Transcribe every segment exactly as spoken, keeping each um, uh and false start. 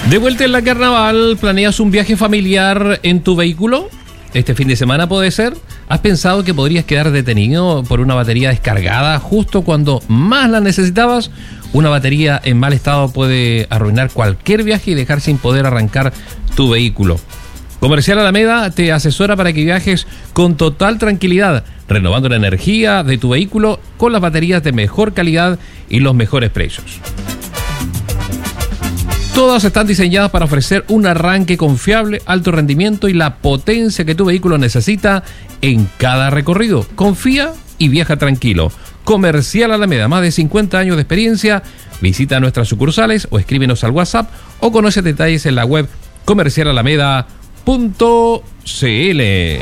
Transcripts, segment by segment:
De vuelta en la Carnaval, ¿planeas un viaje familiar en tu vehículo? Este fin de semana puede ser. ¿Has pensado que podrías quedar detenido por una batería descargada justo cuando más la necesitabas? Una batería en mal estado puede arruinar cualquier viaje y dejar sin poder arrancar tu vehículo. Comercial Alameda te asesora para que viajes con total tranquilidad, renovando la energía de tu vehículo con las baterías de mejor calidad y los mejores precios. Todas están diseñadas para ofrecer un arranque confiable, alto rendimiento y la potencia que tu vehículo necesita en cada recorrido. Confía y viaja tranquilo. Comercial Alameda, más de cincuenta años de experiencia. Visita nuestras sucursales o escríbenos al WhatsApp o conoce detalles en la web comercial alameda punto c l.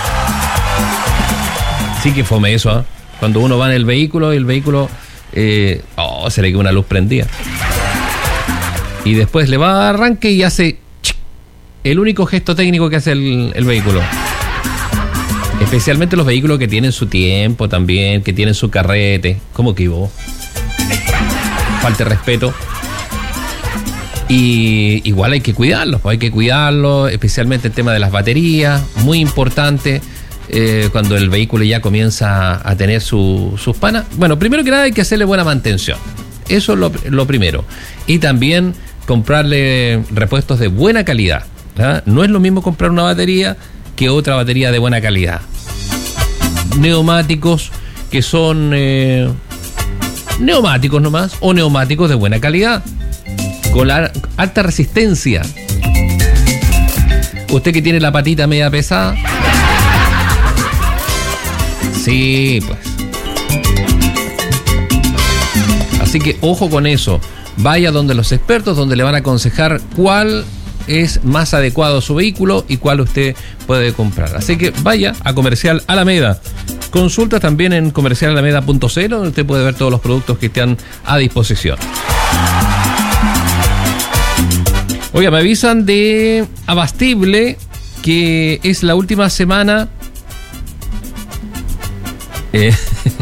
Sí que fome eso, ¿eh? Cuando uno va en el vehículo y el vehículo eh, oh, se le queda una luz prendida. Y después le va a arranque y hace el único gesto técnico que hace el, el vehículo. Especialmente los vehículos que tienen su tiempo también, que tienen su carrete. ¿Cómo que vos? Falta de respeto. Y igual hay que cuidarlos, hay que cuidarlos, especialmente el tema de las baterías, muy importante. Eh, cuando el vehículo ya comienza a tener su, sus panas. Bueno, primero que nada hay que hacerle buena mantención. Eso es lo, lo primero. Y también comprarle repuestos de buena calidad, ¿verdad? No es lo mismo comprar una batería que otra batería de buena calidad. Neumáticos que son eh, neumáticos nomás, o neumáticos de buena calidad, con la alta resistencia. Usted que tiene la patita media pesada. Sí, pues. Así que ojo con eso. Vaya donde los expertos, donde le van a aconsejar cuál es más adecuado a su vehículo y cuál usted puede comprar. Así que vaya a Comercial Alameda. Consulta también en comercial alameda punto c l, donde usted puede ver todos los productos que están a disposición. Oiga, me avisan de Abastible, que es la última semana... Eh,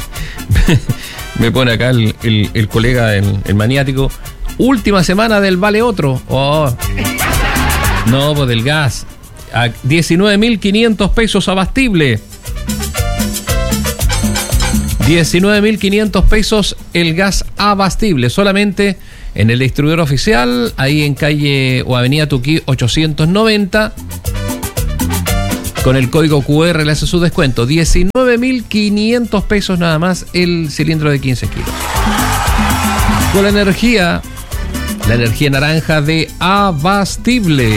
me pone acá el, el, el colega, el, el maniático. Última semana del Vale Otro. Oh. No, pues del gas. A diecinueve mil quinientos pesos Abastible. diecinueve mil quinientos pesos el gas Abastible. Solamente en el distribuidor oficial, ahí en calle o avenida Tuquí ochocientos noventa. Con el código Q R le hace su descuento. diecinueve mil quinientos pesos nada más el cilindro de quince kilos. Con la energía, la energía naranja de Abastible.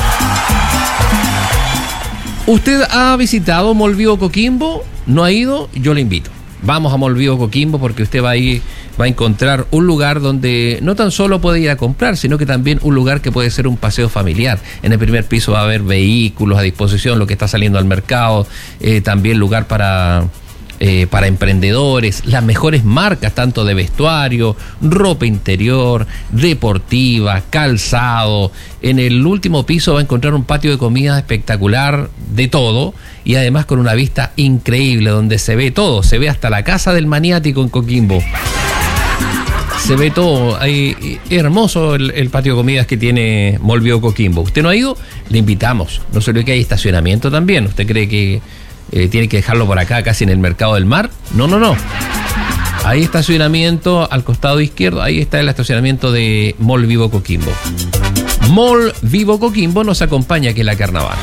¿Usted ha visitado Mall Vivo Coquimbo? ¿No ha ido? Yo le invito. Vamos a Mall Vivo Coquimbo porque usted va a ir, va a encontrar un lugar donde no tan solo puede ir a comprar, sino que también un lugar que puede ser un paseo familiar. En el primer piso va a haber vehículos a disposición, lo que está saliendo al mercado, eh, también lugar para, eh, para emprendedores, las mejores marcas tanto de vestuario, ropa interior, deportiva, calzado. En el último piso va a encontrar un patio de comida espectacular, de todo, y además con una vista increíble donde se ve todo, se ve hasta la casa del maniático en Coquimbo. Se ve todo, hay, hermoso el, el patio de comidas que tiene Mall Vivo Coquimbo. ¿Usted no ha ido? Le invitamos. No se olvide que hay estacionamiento también. ¿Usted cree que eh, tiene que dejarlo por acá, casi en el Mercado del Mar? No, no, no. Hay estacionamiento al costado izquierdo, ahí está el estacionamiento de Mall Vivo Coquimbo. Mall Vivo Coquimbo nos acompaña aquí en la Carnaval.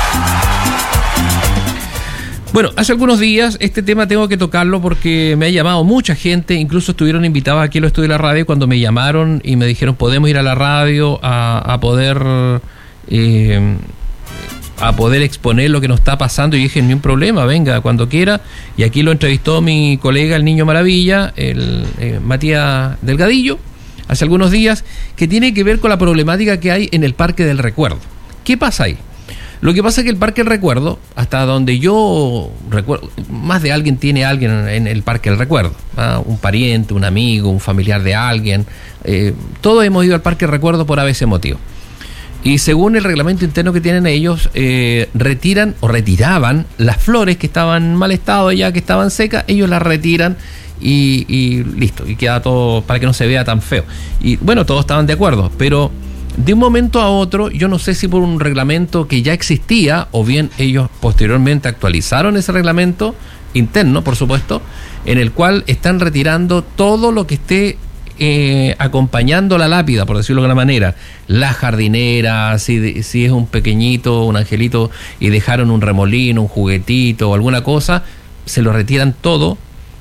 Bueno, hace algunos días este tema tengo que tocarlo porque me ha llamado mucha gente, incluso estuvieron invitados aquí al estudio de la radio cuando me llamaron y me dijeron podemos ir a la radio a, a poder eh, a poder exponer lo que nos está pasando, y dije ni un problema, venga cuando quiera, y aquí lo entrevistó mi colega el Niño Maravilla, el eh, Matías Delgadillo, hace algunos días, que tiene que ver con la problemática que hay en el Parque del Recuerdo. ¿Qué pasa ahí? Lo que pasa es que el Parque del Recuerdo, hasta donde yo recuerdo, más de alguien tiene a alguien en el Parque del Recuerdo, ¿ah? Un pariente, un amigo, un familiar de alguien, eh, todos hemos ido al Parque del Recuerdo por a veces motivo. Y según el reglamento interno que tienen ellos, eh, retiran o retiraban las flores que estaban en mal estado, ya que estaban secas, ellos las retiran y, y listo, y queda todo para que no se vea tan feo. Y bueno, todos estaban de acuerdo, pero de un momento a otro, yo no sé si por un reglamento que ya existía o bien ellos posteriormente actualizaron ese reglamento interno, por supuesto, en el cual están retirando todo lo que esté eh, acompañando la lápida, por decirlo de alguna manera, la jardinera, si, si es un pequeñito, un angelito y dejaron un remolino, un juguetito o alguna cosa, se lo retiran todo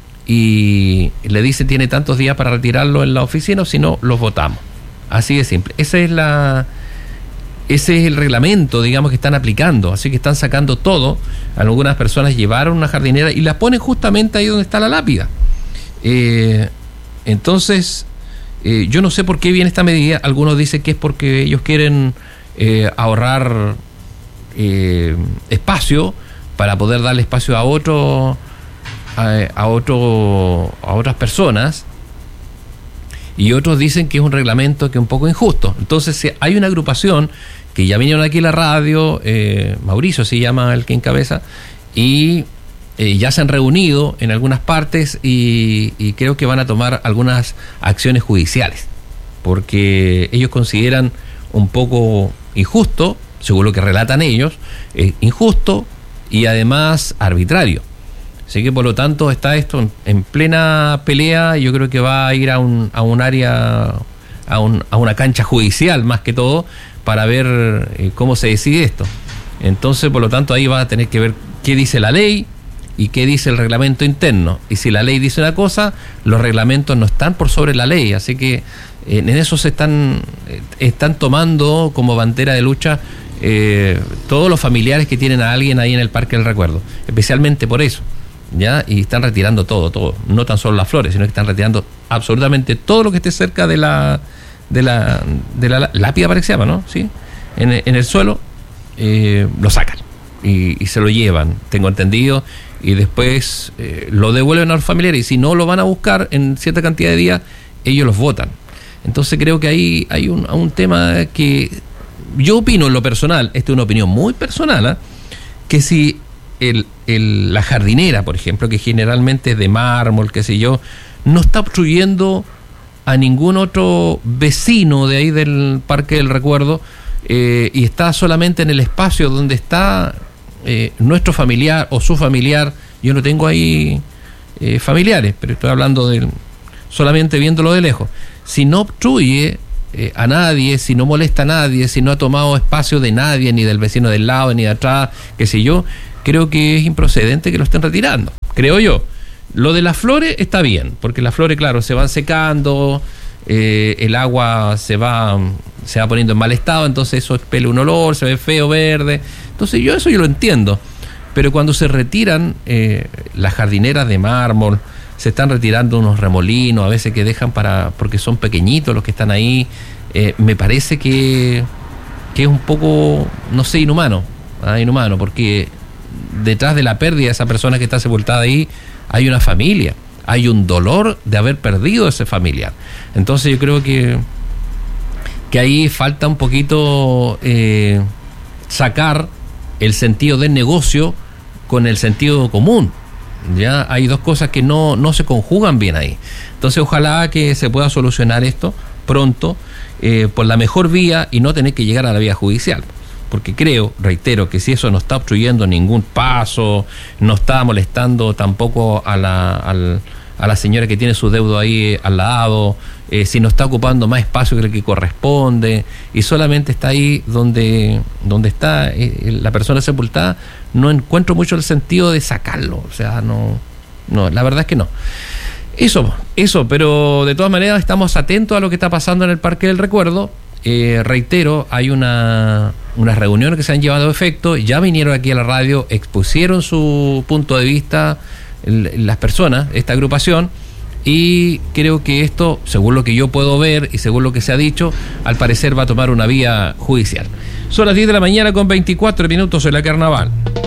y le dicen tiene tantos días para retirarlo en la oficina o si no, los votamos. Así de simple. Esa es la, ese es el reglamento, digamos, que están aplicando. Así que están sacando todo. Algunas personas llevaron una jardinera y la ponen justamente ahí donde está la lápida. Eh, entonces, eh, yo no sé por qué viene esta medida. Algunos dicen que es porque ellos quieren eh, ahorrar eh, espacio para poder darle espacio a otro, a, a otro, a otras personas. Y otros dicen que es un reglamento que es un poco injusto. Entonces hay una agrupación que ya vinieron aquí a la radio, eh, Mauricio se llama el que encabeza, y eh, ya se han reunido en algunas partes y, y creo que van a tomar algunas acciones judiciales, porque ellos consideran un poco injusto, según lo que relatan ellos, eh, injusto y además arbitrario. Así que por lo tanto está esto en, en plena pelea. Yo creo que va a ir a un, a un área, a, un, a una cancha judicial más que todo, para ver eh, cómo se decide esto. Entonces por lo tanto ahí va a tener que ver qué dice la ley y qué dice el reglamento interno. Y si la ley dice una cosa, los reglamentos no están por sobre la ley. Así que eh, en eso se están, eh, están tomando como bandera de lucha eh, todos los familiares que tienen a alguien ahí en el Parque del Recuerdo. Especialmente por eso. ¿Ya? Y están retirando todo, todo, no tan solo las flores, sino que están retirando absolutamente todo lo que esté cerca de la de la, de la lápida, parece que se llama, ¿no? ¿Sí? En, en el suelo, eh, lo sacan y, y se lo llevan, tengo entendido, y después eh, lo devuelven a los familiares, y si no lo van a buscar en cierta cantidad de días, ellos los votan. Entonces creo que ahí hay un, un tema que yo opino en lo personal, esta es una opinión muy personal, ¿eh? Que si El, el, la jardinera, por ejemplo, que generalmente es de mármol, qué sé yo, no está obstruyendo a ningún otro vecino de ahí del Parque del Recuerdo, eh, y está solamente en el espacio donde está eh, nuestro familiar o su familiar. Yo no tengo ahí eh, familiares, pero estoy hablando de solamente viéndolo de lejos. Si no obstruye eh, a nadie, si no molesta a nadie, si no ha tomado espacio de nadie, ni del vecino del lado, ni de atrás, qué sé yo, creo que es improcedente que lo estén retirando, creo yo. Lo de las flores está bien, porque las flores, claro, se van secando, eh, el agua se va se va poniendo en mal estado, entonces eso expele un olor, se ve feo, verde. Entonces yo eso yo lo entiendo. Pero cuando se retiran eh, las jardineras de mármol, se están retirando unos remolinos, a veces que dejan para, porque son pequeñitos los que están ahí, eh, me parece que, que es un poco, no sé, inhumano, ¿ah? Inhumano, porque detrás de la pérdida de esa persona que está sepultada ahí hay una familia, hay un dolor de haber perdido a ese familiar. Entonces yo creo que que ahí falta un poquito eh, sacar el sentido del negocio con el sentido común. Ya hay dos cosas que no, no se conjugan bien ahí. Entonces ojalá que se pueda solucionar esto pronto, eh, por la mejor vía y no tener que llegar a la vía judicial. Porque creo, reitero, que si eso no está obstruyendo ningún paso, no está molestando tampoco a la, al, a la señora que tiene su deudo ahí al lado, eh, si no está ocupando más espacio que el que corresponde, y solamente está ahí donde, donde está eh, la persona sepultada, no encuentro mucho el sentido de sacarlo. O sea, no, no, la verdad es que no. Eso, eso, pero de todas maneras estamos atentos a lo que está pasando en el Parque del Recuerdo. Eh, reitero, hay una unas reuniones que se han llevado a efecto, ya vinieron aquí a la radio, expusieron su punto de vista el, las personas, esta agrupación, y creo que esto, según lo que yo puedo ver y según lo que se ha dicho, al parecer va a tomar una vía judicial. Son las diez de la mañana con veinticuatro minutos en la Carnaval.